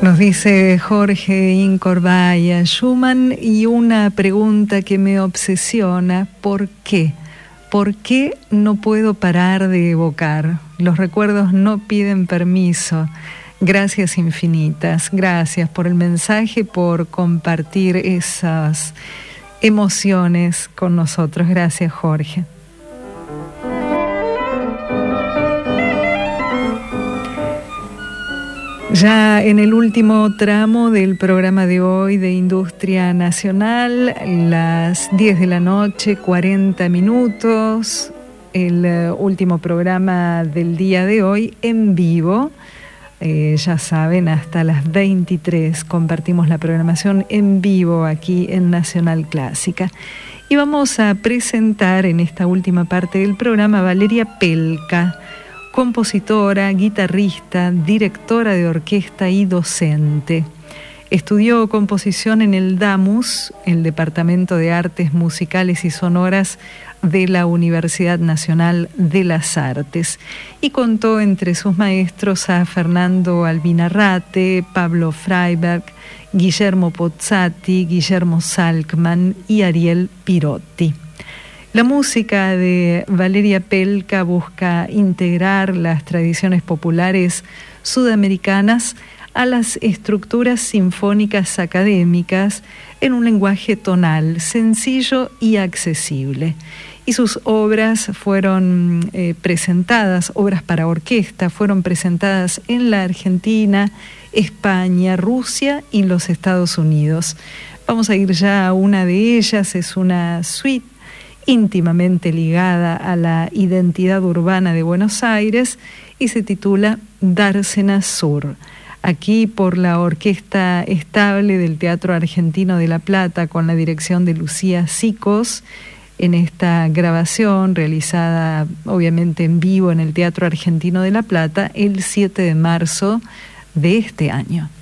Nos dice Jorge Incorbaya, Schumann, y una pregunta que me obsesiona: ¿por qué? ¿Por qué no puedo parar de evocar? Los recuerdos no piden permiso. Gracias infinitas, gracias por el mensaje, por compartir esas emociones con nosotros. Gracias, Jorge. Ya en el último tramo del programa de hoy de Industria Nacional, las 10 de la noche, 40 minutos, el último programa del día de hoy en vivo. Ya saben, hasta las 23 compartimos la programación en vivo aquí en Nacional Clásica. Y vamos a presentar en esta última parte del programa a Valeria Pelca, compositora, guitarrista, directora de orquesta y docente. Estudió composición en el DAMUS, el Departamento de Artes Musicales y Sonoras de la Universidad Nacional de las Artes, y contó entre sus maestros a Fernando Albinarrate, Pablo Freiberg, Guillermo Pozzati, Guillermo Salkman y Ariel Pirotti. La música de Valeria Pelca busca integrar las tradiciones populares sudamericanas a las estructuras sinfónicas académicas en un lenguaje tonal, sencillo y accesible. Y sus obras fueron presentadas, obras para orquesta, fueron presentadas en la Argentina, España, Rusia y los Estados Unidos. Vamos a ir ya a una de ellas, es una suite íntimamente ligada a la identidad urbana de Buenos Aires y se titula Dársena Sur. Aquí por la Orquesta Estable del Teatro Argentino de La Plata, con la dirección de Lucía Sicos, en esta grabación realizada obviamente en vivo en el Teatro Argentino de La Plata el 7 de marzo de este año.